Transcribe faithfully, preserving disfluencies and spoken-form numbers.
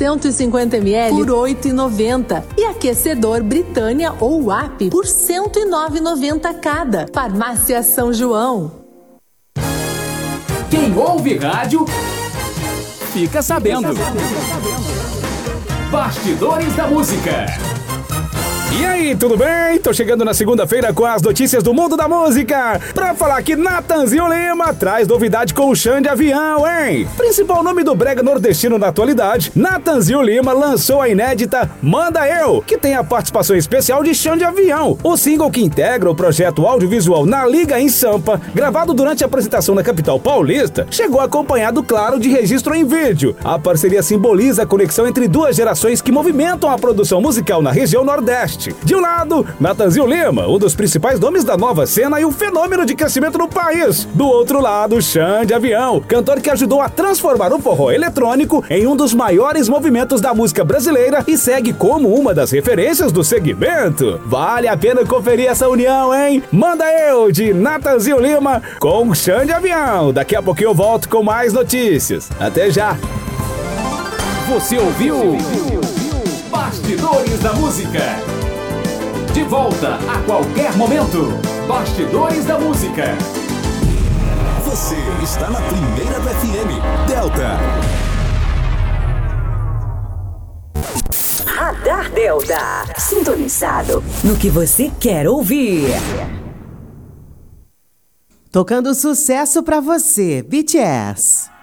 cento e cinquenta mililitros por oito reais e noventa centavos e aquecedor Britânia ou W A P por cento e nove reais e noventa centavos cada. Farmácia São João. Quem ouve rádio fica sabendo. Bastidores da Música. E aí, tudo bem? Tô chegando na segunda-feira com as notícias do mundo da música pra falar que Natanzinho Lima traz novidade com o Xande Avião, hein? Principal nome do brega nordestino na atualidade, Natanzinho Lima lançou a inédita Manda Eu, que tem a participação especial de Xande Avião. O single que integra o projeto audiovisual Na Liga em Sampa, gravado durante a apresentação na capital paulista, chegou acompanhado, claro, de registro em vídeo. A parceria simboliza a conexão entre duas gerações que movimentam a produção musical na região Nordeste. De um lado, Natanzinho Lima, um dos principais nomes da nova cena e um fenômeno de crescimento no país. Do outro lado, Xande Avião, cantor que ajudou a transformar o forró eletrônico em um dos maiores movimentos da música brasileira e segue como uma das referências do segmento. Vale a pena conferir essa união, hein? Manda Eu, de Natanzinho Lima com Xande Avião. Daqui a pouquinho eu volto com mais notícias. Até já! Você ouviu? Bastidores da Música. De volta a qualquer momento. Bastidores da Música. Você está na primeira do F M. Delta. Radar Delta. Sintonizado no que você quer ouvir. Tocando sucesso pra você, B T S.